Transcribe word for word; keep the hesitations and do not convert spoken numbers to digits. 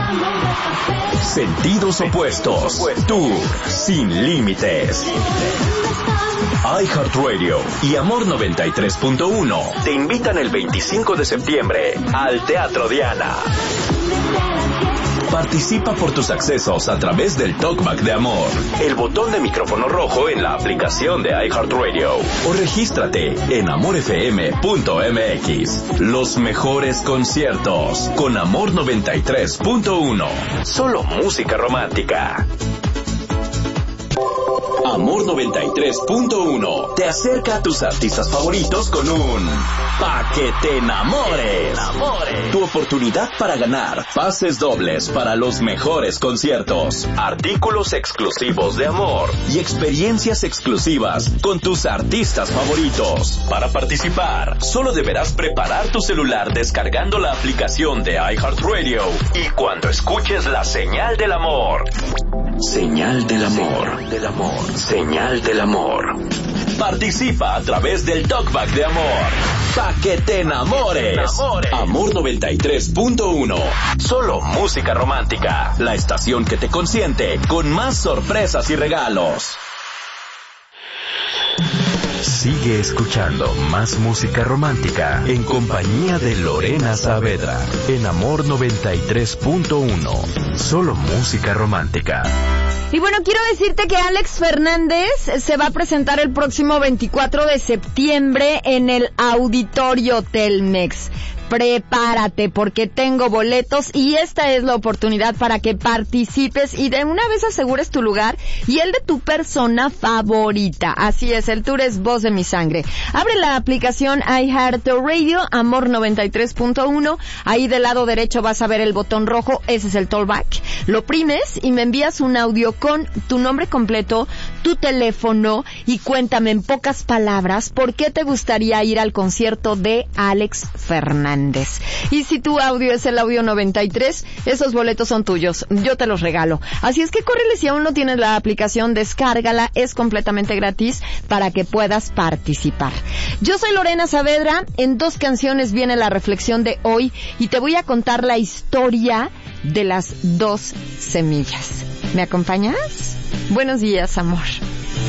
Sentidos opuestos. Tour sin límites. iHeartRadio y Amor noventa y tres punto uno te invitan el veinticinco de septiembre al Teatro Diana. Participa por tus accesos a través del Talkback de Amor, el botón de micrófono rojo en la aplicación de iHeartRadio, o regístrate en amor f m punto m x. Los mejores conciertos con Amor noventa y tres punto uno. Solo música romántica. Amor noventa y tres punto uno te acerca a tus artistas favoritos con un Pa' que te enamores. Tu oportunidad para ganar pases dobles para los mejores conciertos, artículos exclusivos de Amor y experiencias exclusivas con tus artistas favoritos. Para participar, solo deberás preparar tu celular descargando la aplicación de iHeartRadio y cuando escuches la señal del amor. Señal del amor, del amor, señal del amor. Participa a través del Talkback de Amor. Pa' que te enamores. Amor noventa y tres punto uno. Solo música romántica. La estación que te consiente con más sorpresas y regalos. Sigue escuchando más música romántica en compañía de Lorena Saavedra en Amor noventa y tres punto uno. Solo música romántica. Y bueno, quiero decirte que Alex Fernández se va a presentar el próximo veinticuatro de septiembre en el Auditorio Telmex. Prepárate porque tengo boletos y esta es la oportunidad para que participes y de una vez asegures tu lugar y el de tu persona favorita. Así es, el tour es Voz de mi Sangre. Abre la aplicación iHeartRadio, Amor noventa y tres punto uno. Ahí del lado derecho vas a ver el botón rojo, ese es el Talkback. Lo oprimes y me envías un audio con tu nombre completo, tu teléfono y cuéntame en pocas palabras por qué te gustaría ir al concierto de Alex Fernández. Y si tu audio es el audio noventa y tres, esos boletos son tuyos, yo te los regalo. Así es que córrele, si aún no tienes la aplicación, descárgala, es completamente gratis para que puedas participar. Yo soy Lorena Saavedra, en dos canciones viene la reflexión de hoy y te voy a contar la historia de las dos semillas. ¿Me acompañas? Buenos días, amor.